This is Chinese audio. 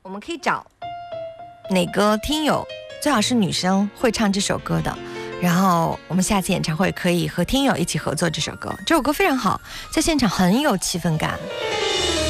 我们可以找哪个听友，最好是女生会唱这首歌的，然后我们下次演唱会可以和听友一起合作这首歌。这首歌非常好，在现场很有气氛感。